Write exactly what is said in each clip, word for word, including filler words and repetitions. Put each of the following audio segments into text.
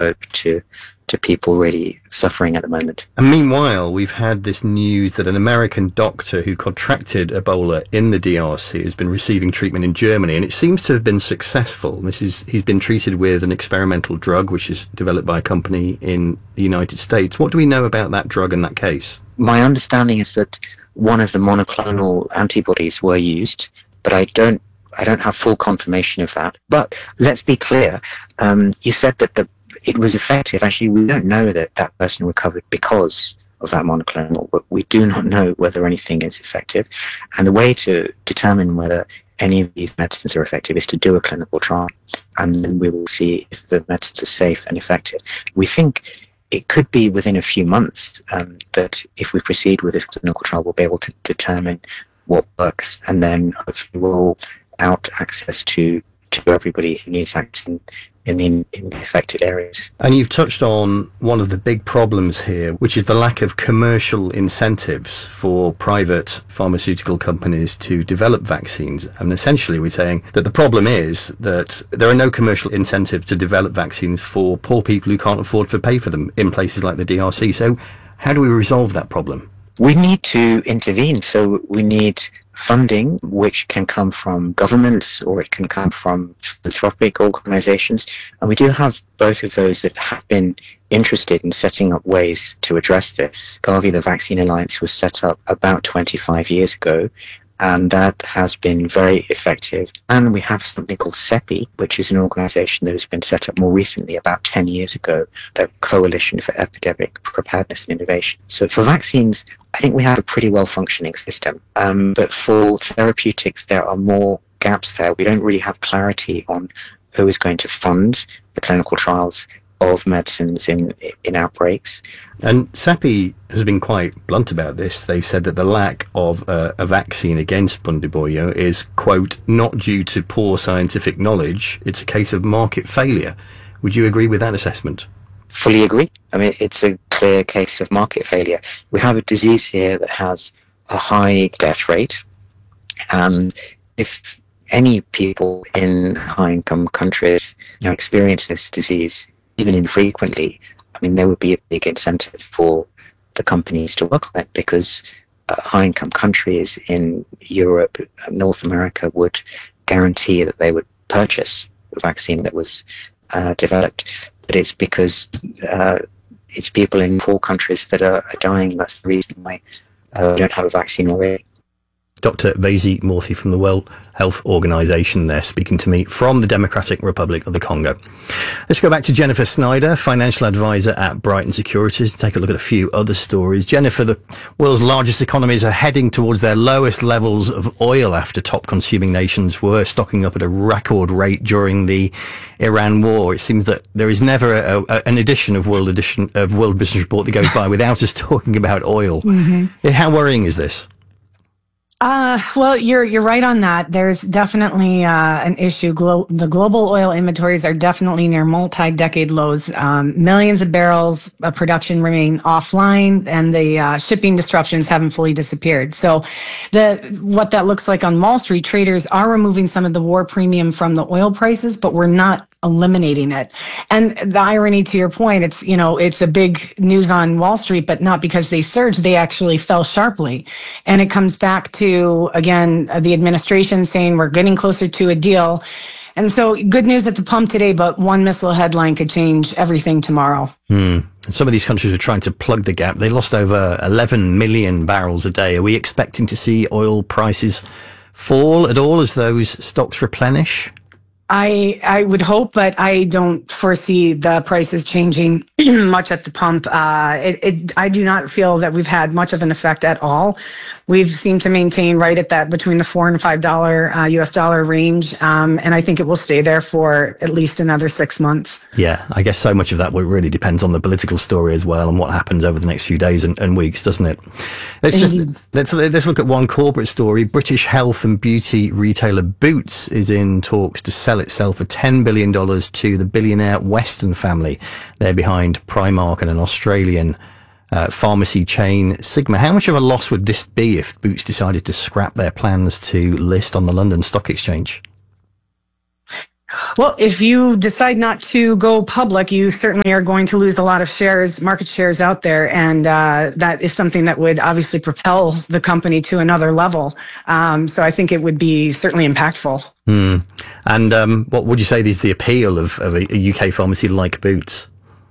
hope to to people really suffering at the moment. And meanwhile, we've had this news that an American doctor who contracted Ebola in the D R C has been receiving treatment in Germany, and it seems to have been successful. This is he's been treated with an experimental drug which is developed by a company in the United States. What do we know about that drug and that case? My understanding is that one of the monoclonal antibodies were used, but I don't I don't have full confirmation of that. But let's be clear. Um, you said that the it was effective. Actually, we don't know that that person recovered because of that monoclonal, but we do not know whether anything is effective. And the way to determine whether any of these medicines are effective is to do a clinical trial, and then we will see if the medicines are safe and effective. We think it could be within a few months um, that if we proceed with this clinical trial, we'll be able to determine what works, and then hopefully roll out access to, to everybody who needs access in, in, the, in the affected areas. And you've touched on one of the big problems here, which is the lack of commercial incentives for private pharmaceutical companies to develop vaccines. And essentially we're saying that the problem is that there are no commercial incentives to develop vaccines for poor people who can't afford to pay for them in places like the D R C. So how do we resolve that problem? We need to intervene. So we need funding, which can come from governments or it can come from philanthropic organizations. And we do have both of those that have been interested in setting up ways to address this. Gavi, the Vaccine Alliance, was set up about twenty-five years ago, and that has been very effective. And we have something called CEPI, which is an organization that has been set up more recently, about ten years ago, the Coalition for Epidemic Preparedness and Innovation. So for vaccines, I think we have a pretty well-functioning system. Um, but for therapeutics, there are more gaps there. We don't really have clarity on who is going to fund the clinical trials of medicines in in outbreaks. And CEPI has been quite blunt about this. They've said that the lack of uh, a vaccine against Bundibugyo is, quote, not due to poor scientific knowledge, it's a case of market failure. Would you agree with that assessment? Fully agree. I mean, it's a clear case of market failure. We have a disease here that has a high death rate, and if any people in high-income countries, you know, experience this disease, even infrequently, I mean, there would be a big incentive for the companies to work on it, because uh, high-income countries in Europe, North America would guarantee that they would purchase the vaccine that was uh, developed. But it's because uh, it's people in poor countries that are, are dying. That's the reason why uh, we don't have a vaccine already. Doctor Vaisi Morthy from the World Health Organization there, speaking to me from the Democratic Republic of the Congo. Let's go back to Jennifer Snyder, financial advisor at Brighton Securities, to take a look at a few other stories. Jennifer, the world's largest economies are heading towards their lowest levels of oil after top consuming nations were stocking up at a record rate during the Iran war. It seems that there is never a, a, an edition of World edition of World Business Report that goes by without us talking about oil. Mm-hmm. How worrying is this? Uh, well, you're you're right on that. There's definitely uh, an issue. Glo- the global oil inventories are definitely near multi-decade lows. Um, millions of barrels of production remain offline, and the uh, shipping disruptions haven't fully disappeared. So, the what that looks like on Wall Street, traders are removing some of the war premium from the oil prices, but we're not eliminating it. And the irony, to your point, it's, you know, it's a big news on Wall Street, but not because they surged, they actually fell sharply. And it comes back to, again, the administration saying we're getting closer to a deal. And so good news at the pump today, but one missile headline could change everything tomorrow. Hmm. Some of these countries are trying to plug the gap. They lost over eleven million barrels a day. Are we expecting to see oil prices fall at all as those stocks replenish? I I would hope, but I don't foresee the prices changing much at the pump. Uh, it, it I do not feel that we've had much of an effect at all. We've seemed to maintain right at that between the four and five dollar uh, U S dollar range, um, and I think it will stay there for at least another six months. Yeah, I guess so much of that really depends on the political story as well and what happens over the next few days and, and weeks, doesn't it? Let's Indeed. just let's let's look at one corporate story. British health and beauty retailer Boots is in talks to sell itself for ten billion dollars to the billionaire Weston family. They're behind Primark and an Australian uh, pharmacy chain, Sigma. How much of a loss would this be if Boots decided to scrap their plans to list on the London Stock Exchange? Well, if you decide not to go public, you certainly are going to lose a lot of shares, market shares out there. And uh, that is something that would obviously propel the company to another level. Um, so I think it would be certainly impactful. Mm. And um, what would you say is the appeal of, of a, a U K pharmacy like Boots?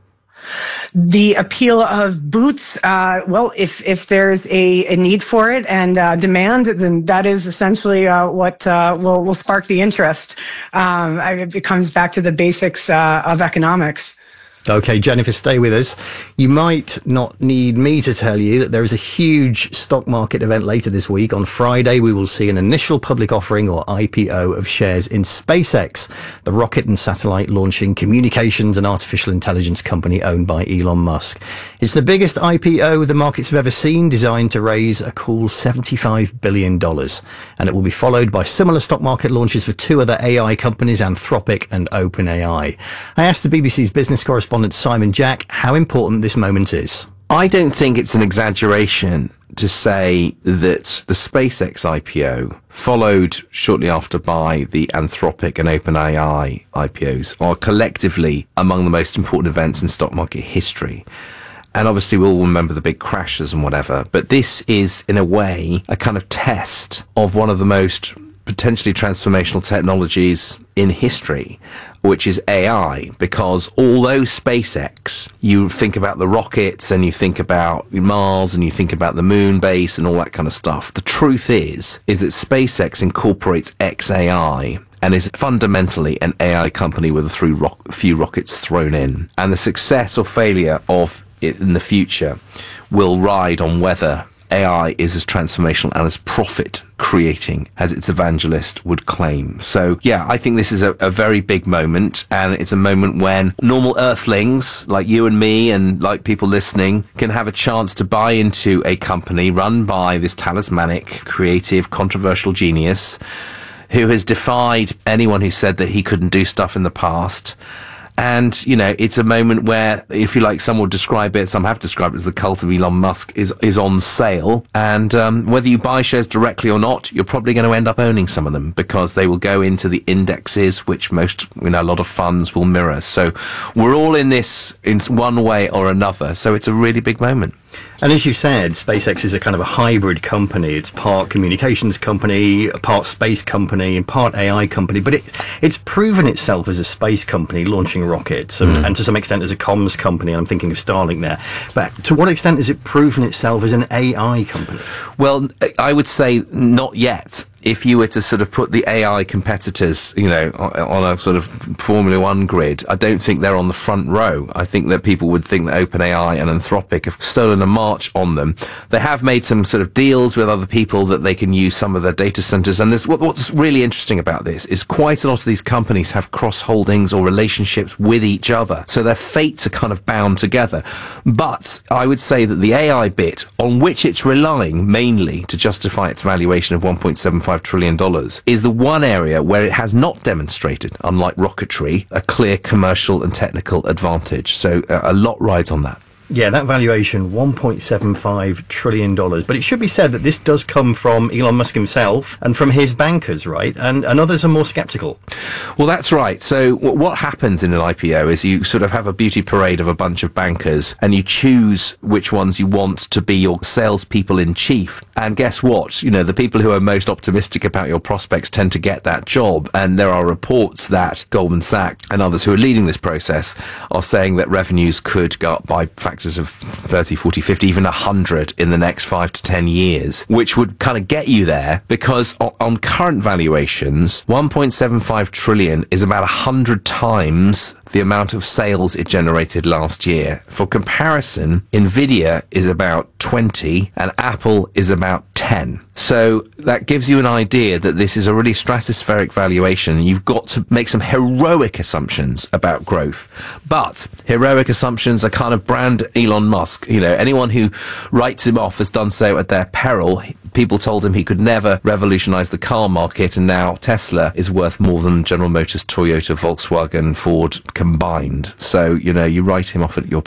The appeal of Boots, uh, well, if if there's a, a need for it and uh, demand, then that is essentially uh, what uh, will will spark the interest. Um, it comes back to the basics uh, of economics. Okay, Jennifer, stay with us. You might not need me to tell you that there is a huge stock market event later this week. On Friday, we will see an initial public offering, or I P O, of shares in SpaceX, the rocket and satellite launching communications and artificial intelligence company owned by Elon Musk. It's the biggest I P O the markets have ever seen, designed to raise a cool seventy-five billion dollars. And it will be followed by similar stock market launches for two other A I companies, Anthropic and OpenAI. I asked the B B C's business correspondent Simon Jack how important this moment is. I don't think it's an exaggeration to say that the SpaceX I P O, followed shortly after by the Anthropic and OpenAI I P Os, are collectively among the most important events in stock market history. And obviously we'll remember the big crashes and whatever, but this is, in a way, a kind of test of one of the most potentially transformational technologies in history, which is A I, because although SpaceX, you think about the rockets and you think about Mars and you think about the moon base and all that kind of stuff, the truth is, is that SpaceX incorporates X A I and is fundamentally an A I company with a few, ro- few rockets thrown in. And the success or failure of it in the future will ride on whether A I is as transformational and as profit creating as its evangelist would claim. So yeah, I think this is a, a very big moment, and it's a moment when normal earthlings like you and me and like people listening can have a chance to buy into a company run by this talismanic, creative, controversial genius who has defied anyone who said that he couldn't do stuff in the past. And, you know, it's a moment where, if you like, some would describe it, some have described it as the cult of Elon Musk is, is on sale. And um, whether you buy shares directly or not, you're probably going to end up owning some of them because they will go into the indexes, which most, you know, a lot of funds will mirror. So we're all in this in one way or another. So it's a really big moment. And as you said, SpaceX is a kind of a hybrid company. It's part communications company, part space company, and part A I company. But it, it's proven itself as a space company launching rockets, and, mm. and to some extent as a comms company. I'm thinking of Starlink there. But to what extent has it proven itself as an A I company? Well, I would say not yet. If you were to sort of put the A I competitors, you know, on a sort of Formula One grid, I don't think they're on the front row. I think that people would think that OpenAI and Anthropic have stolen a march on them. They have made some sort of deals with other people that they can use some of their data centers. And this, what, what's really interesting about this is quite a lot of these companies have cross-holdings or relationships with each other. So their fates are kind of bound together. But I would say that the A I bit, on which it's relying mainly to justify its valuation of one point seven five trillion dollars, is the one area where it has not demonstrated, unlike rocketry, a clear commercial and technical advantage. So uh, a lot rides on that. Yeah, that valuation, one point seven five trillion dollars. But it should be said that this does come from Elon Musk himself and from his bankers, right? And, and others are more sceptical. Well, that's right. So w- what happens in an I P O is you sort of have a beauty parade of a bunch of bankers and you choose which ones you want to be your salespeople in chief. And guess what? You know, the people who are most optimistic about your prospects tend to get that job. And there are reports that Goldman Sachs and others who are leading this process are saying that revenues could go up by factors of thirty, forty, fifty, even one hundred in the next five to ten years, which would kind of get you there because on, on current valuations, one point seven five trillion is about one hundred times the amount of sales it generated last year. For comparison, Nvidia is about twenty and Apple is about ten. So that gives you an idea that this is a really stratospheric valuation. You've got to make some heroic assumptions about growth. But heroic assumptions are kind of brand Elon Musk. You know, anyone who writes him off has done so at their peril. People told him he could never revolutionize the car market, and now Tesla is worth more than General Motors, Toyota, Volkswagen, Ford combined. So, you know, you write him off at your peril.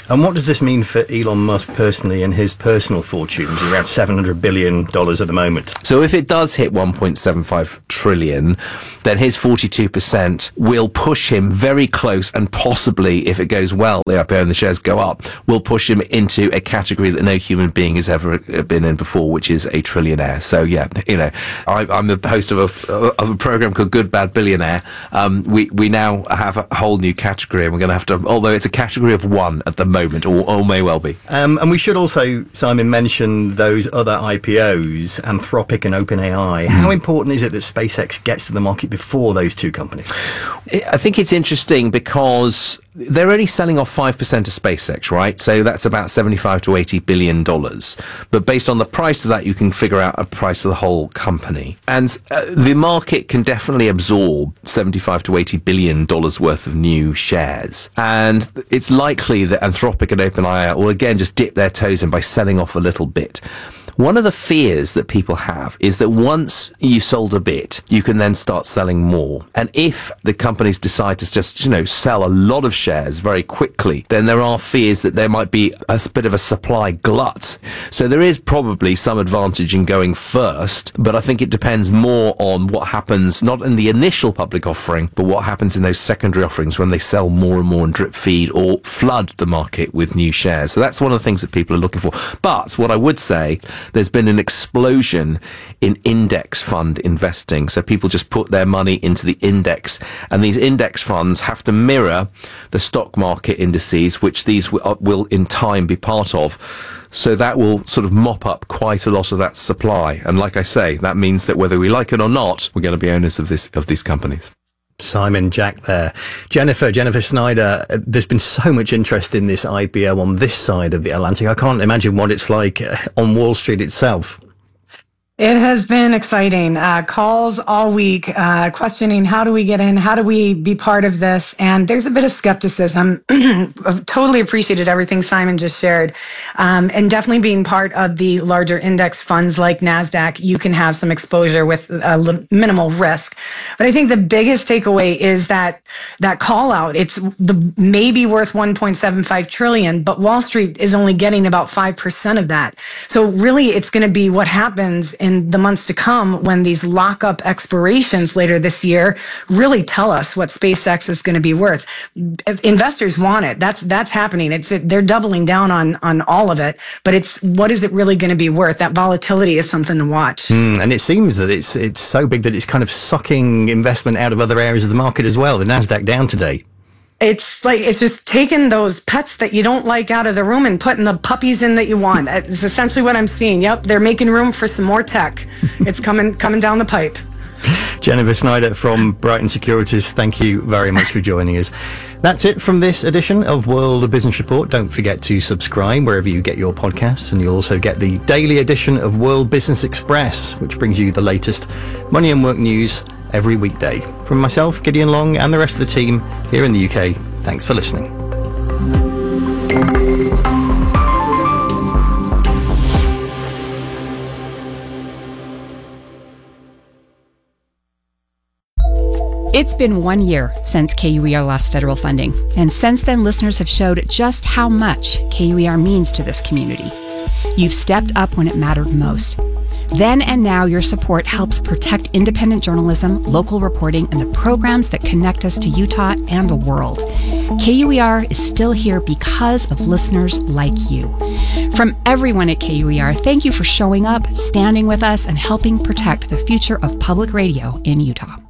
And what does this mean for Elon Musk personally and his personal fortunes, around seven hundred billion dollars at the moment? So if it does hit one point seven five trillion, then his forty-two percent will push him very close, and possibly, if it goes well, the I P O and the shares go up, will push him into a category that no human being has ever been in before, which is a trillionaire. So yeah, you know, I, I'm the host of a, of a program called Good Bad Billionaire. Um, we, we now have a whole new category, and we're going to have to, although it's a category of one at the moment, or, or may well be. Um, and we should also, Simon, mention those other I P Os, Anthropic and OpenAI. Mm. How important is it that SpaceX gets to the market before those two companies? I think it's interesting because they're only selling off five percent of SpaceX, right? So that's about seventy-five to eighty billion dollars. But based on the price of that, you can figure out a price for the whole company. And uh, the market can definitely absorb seventy-five to eighty billion dollars worth of new shares. And it's likely that Anthropic and OpenAI will again just dip their toes in by selling off a little bit. One of the fears that people have is that once you sold a bit, you can then start selling more. And if the companies decide to just, you know, sell a lot of shares very quickly, then there are fears that there might be a bit of a supply glut. So there is probably some advantage in going first, but I think it depends more on what happens, not in the initial public offering, but what happens in those secondary offerings when they sell more and more and drip feed or flood the market with new shares. So that's one of the things that people are looking for. But what I would say, there's been an explosion in index fund investing. So people just put their money into the index, and these index funds have to mirror the stock market indices, which these will, will in time be part of. So that will sort of mop up quite a lot of that supply. And like I say, that means that whether we like it or not, we're going to be owners of this of these companies. Simon, Jack there. Jennifer, Jennifer Snyder, there's been so much interest in this I P O on this side of the Atlantic. I can't imagine what it's like on Wall Street itself. It has been exciting. Uh, calls all week, uh, questioning how do we get in? How do we be part of this? And there's a bit of skepticism. I've totally appreciated everything Simon just shared. Um, and definitely being part of the larger index funds like NASDAQ, you can have some exposure with a little, minimal risk. But I think the biggest takeaway is that that call out, it's the maybe worth one point seven five trillion, but Wall Street is only getting about five percent of that. So really it's going to be what happens in the months to come when these lockup expirations later this year really tell us what SpaceX is going to be worth. If investors want it. That's that's happening. It's they're doubling down on on all of it, but it's what is it really going to be worth? That volatility is something to watch. Mm, and it seems that it's it's so big that it's kind of sucking investment out of other areas of the market as well. The NASDAQ down today. It's like, it's just taking those pets that you don't like out of the room and putting the puppies in that you want. It's essentially what I'm seeing. Yep, they're making room for some more tech. It's coming coming down the pipe. Jennifer Snyder from Brighton Securities, thank you very much for joining us. That's it from this edition of World Business Report. Don't forget to subscribe wherever you get your podcasts, and you'll also get the daily edition of World Business Express, which brings you the latest money and work news every weekday. From myself, Gideon Long, and the rest of the team here in the U K, thanks for listening. It's been one year since K U E R lost federal funding, and since then listeners have showed just how much K U E R means to this community. You've stepped up when it mattered most. Then and now, your support helps protect independent journalism, local reporting, and the programs that connect us to Utah and the world. K U E R is still here because of listeners like you. From everyone at K U E R, thank you for showing up, standing with us, and helping protect the future of public radio in Utah.